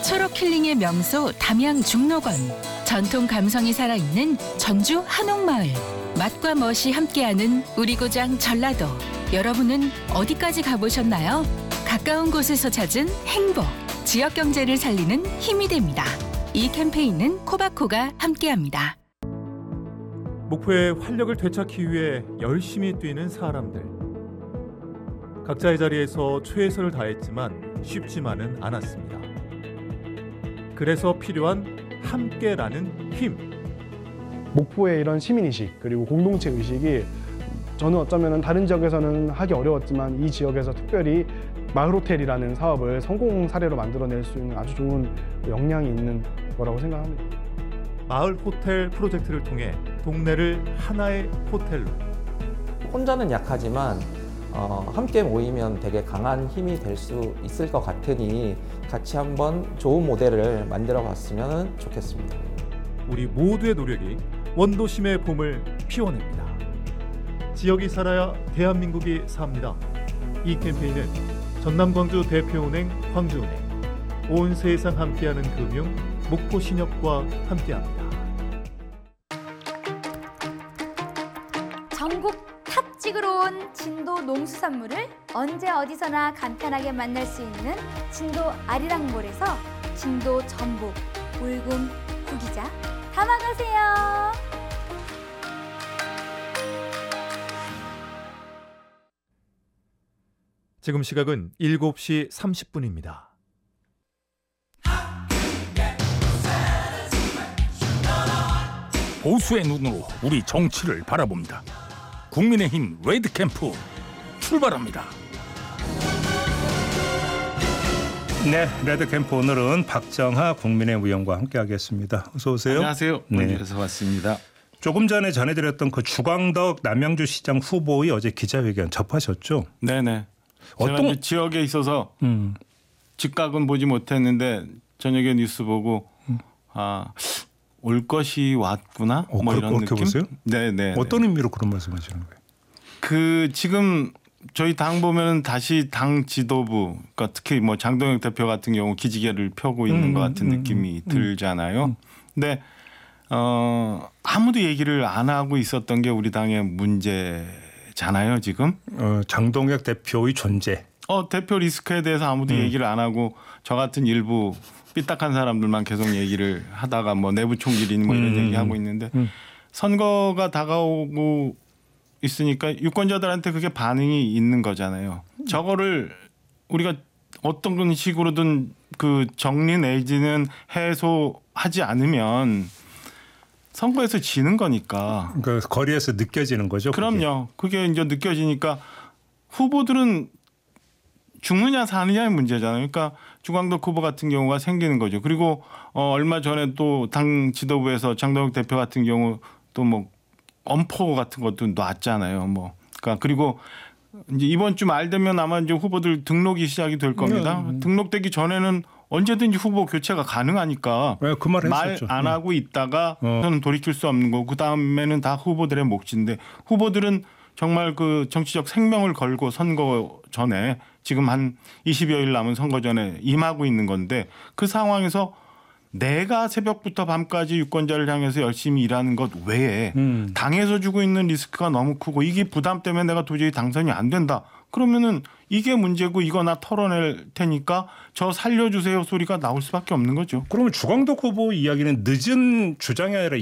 초록 힐링의 명소 담양 중록원. 전통 감성이 살아있는 전주 한옥마을. 맛과 멋이 함께하는 우리 고장 전라도. 여러분은 어디까지 가보셨나요? 가까운 곳에서 찾은 행복. 지역 경제를 살리는 힘이 됩니다. 이 캠페인은 코바코가 함께합니다. 목포의 활력을 되찾기 위해 열심히 뛰는 사람들. 각자의 자리에서 최선을 다했지만 쉽지만은 않았습니다. 그래서 필요한 함께라는 힘. 목포의 이런 시민의식 그리고 공동체 의식이 저는 어쩌면 다른 지역에서는 하기 어려웠지만 이 지역에서 특별히 마을호텔이라는 사업을 성공 사례로 만들어낼 수 있는 아주 좋은 역량이 있는 거라고 생각합니다. 마을 호텔 프로젝트를 통해 동네를 하나의 호텔로. 혼자는 약하지만 함께 모이면 되게 강한 힘이 될 수 있을 것 같으니 같이 한번 좋은 모델을 만들어 봤으면 좋겠습니다. 우리 모두의 노력이 원도심의 봄을 피워냅니다. 지역이 살아야 대한민국이 삽니다. 이 캠페인은 전남광주 대표은행 광주은행, 온 세상 함께하는 금융 목포신협과 함께합니다. 전국 탑 찍으러 온 진도 농수산물을 언제 어디서나 간편하게 만날 수 있는 진도 아리랑몰에서 진도 전복, 울금, 구기자 담아가세요. 지금 시각은 7시 30분입니다. 보수의 눈으로 우리 정치를 바라봅니다. 국민의힘 레드캠프 출발합니다. 네, 레드캠프 오늘은 박정하 국민의힘 의원과 함께하겠습니다. 어서 오세요. 안녕하세요. 네. 원주에서 왔습니다. 조금 전에 전해드렸던 그 주광덕 남양주시장 후보의 어제 기자회견 접하셨죠? 네네. 어떤 제가 지역에 있어서 즉각은 보지 못했는데 저녁에 뉴스 보고 올 것이 왔구나. 뭐 이런 그렇게 느낌. 보세요? 네네. 어떤 의미로 그런 말씀하시는 거예요? 그 지금 저희 당 보면 다시 당 지도부, 그러니까 특히 뭐 장동혁 대표 같은 경우 기지개를 펴고 있는 것 같은 느낌이 들잖아요. 근데 아무도 얘기를 안 하고 있었던 게 우리 당의 문제잖아요, 지금. 장동혁 대표의 존재. 대표 리스크에 대해서 아무도 얘기를 안 하고 저 같은 일부 삐딱한 사람들만 계속 얘기를 하다가 뭐 내부 총질이니 뭐 이런 얘기하고 있는데 선거가 다가오고 있으니까 유권자들한테 그게 반응이 있는 거잖아요. 저거를 우리가 어떤 식으로든 그 정리 내지는 해소하지 않으면 선거에서 지는 거니까. 그 거리에서 느껴지는 거죠. 그럼요. 그게 이제 느껴지니까 후보들은 죽느냐 사느냐의 문제잖아요. 그러니까 주광덕 후보 같은 경우가 생기는 거죠. 그리고 얼마 전에 또 당 지도부에서 장동혁 대표 같은 경우 또 뭐 엄포 같은 것도 놨잖아요. 뭐 그러니까 그리고 이제 이번 주 말 되면 아마 이제 후보들 등록이 시작이 될 겁니다. 등록되기 전에는 언제든지 후보 교체가 가능하니까 그 말을 말 했었죠. 안 하고 있다가 저는 돌이킬 수 없는 거고 그 다음에는 다 후보들의 몫인데 후보들은 정말 그 정치적 생명을 걸고 선거 전에 지금 한 20여일 남은 선거 전에 임하고 있는 건데 그 상황에서 내가 새벽부터 밤까지 유권자를 향해서 열심히 일하는 것 외에 당에서 주고 있는 리스크가 너무 크고 이게 부담 때문에 내가 도저히 당선이 안 된다. 그러면은 이게 문제고 이거 나 털어낼 테니까 저 살려주세요 소리가 나올 수밖에 없는 거죠. 그러면 주광덕 후보 이야기는 늦은 주장이 아니라